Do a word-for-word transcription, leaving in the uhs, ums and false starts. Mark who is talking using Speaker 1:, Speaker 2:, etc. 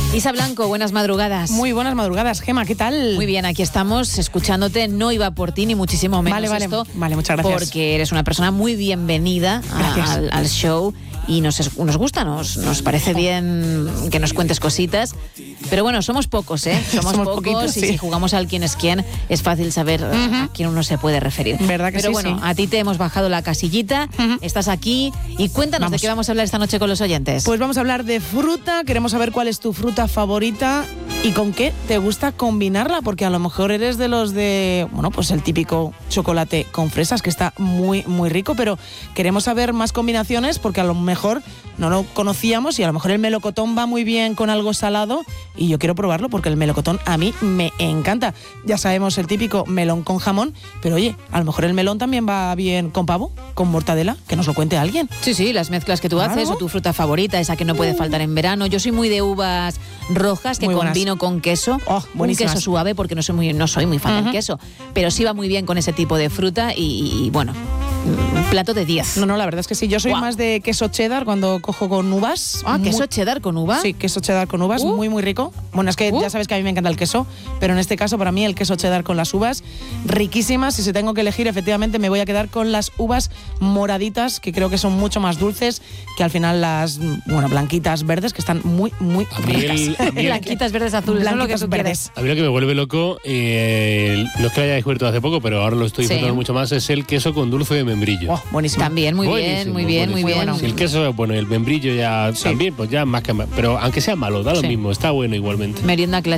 Speaker 1: Isa Blanco, buenas madrugadas.
Speaker 2: Muy buenas madrugadas, Gema, ¿qué tal?
Speaker 1: Muy bien, aquí estamos escuchándote. No iba por ti, ni muchísimo menos
Speaker 2: vale, vale,
Speaker 1: esto.
Speaker 2: Vale, muchas gracias.
Speaker 1: Porque eres una persona muy bienvenida a, al, al show y nos, nos gusta, nos, nos parece bien que nos cuentes cositas. Pero bueno, somos pocos, ¿eh? Somos,
Speaker 2: somos
Speaker 1: pocos
Speaker 2: poquitos,
Speaker 1: y
Speaker 2: sí.
Speaker 1: si jugamos al quién es quién, es fácil saber uh-huh. a quién uno se puede referir.
Speaker 2: ¿Verdad que
Speaker 1: Pero
Speaker 2: sí?
Speaker 1: bueno,
Speaker 2: sí.
Speaker 1: a ti te hemos bajado la casillita, uh-huh. estás aquí y cuéntanos
Speaker 2: vamos.
Speaker 1: de qué vamos a hablar esta noche con los oyentes.
Speaker 2: Pues vamos a hablar de fruta, queremos saber cuál es tu fruta favorita y con qué te gusta combinarla, porque a lo mejor eres de los de, bueno, pues el típico chocolate con fresas, que está muy, muy rico, pero queremos saber más combinaciones porque a lo mejor no lo conocíamos y a lo mejor el melocotón va muy bien con algo salado y yo quiero probarlo porque el melocotón a mí me encanta. Ya sabemos el típico melón con jamón, pero oye, a lo mejor el melón también va bien con pavo, con mortadela, que nos lo cuente alguien.
Speaker 1: Sí, sí, las mezclas que tú
Speaker 2: claro.
Speaker 1: haces o tu fruta favorita, esa que no puede faltar en verano. Yo soy muy de uvas rojas que
Speaker 2: muy
Speaker 1: combino con queso,
Speaker 2: oh,
Speaker 1: un queso suave porque no soy muy, no soy muy fan uh-huh. del queso, pero sí va muy bien con ese tipo de fruta y, y bueno, un plato de diez.
Speaker 2: No, no, la verdad es que sí. Yo soy
Speaker 1: wow.
Speaker 2: más de queso cheddar cuando cojo con uvas.
Speaker 1: Ah,
Speaker 2: muy...
Speaker 1: ¿queso cheddar con uva?
Speaker 2: Sí, queso cheddar con uvas,
Speaker 1: uh.
Speaker 2: muy, muy rico. Bueno, es que uh. ya sabes que a mí me encanta el queso, pero en este caso para mí el queso cheddar con las uvas, riquísimas. Si se tengo que elegir, efectivamente me voy a quedar con las uvas moraditas, que creo que son mucho más dulces que al final las, bueno, blanquitas verdes, que están muy, muy
Speaker 3: a mí
Speaker 2: ricas.
Speaker 3: El, a mí el,
Speaker 1: blanquitas verdes azules,
Speaker 2: blanquitas
Speaker 1: no lo que tú
Speaker 2: verdes.
Speaker 3: A mí lo que me vuelve loco, eh, no es que lo haya descubierto hace poco, pero ahora lo estoy disfrutando
Speaker 1: sí.
Speaker 3: mucho más, es el queso con dulce de membrillo.
Speaker 2: Oh, buenísimo.
Speaker 1: También, muy
Speaker 3: buenísimo,
Speaker 1: bien, muy bien, muy bien.
Speaker 3: Bueno. Si el queso, bueno, el membrillo ya sí. también, pues ya más que más. Pero aunque sea malo, da lo sí. mismo, está bueno igualmente.
Speaker 1: Merienda clásica.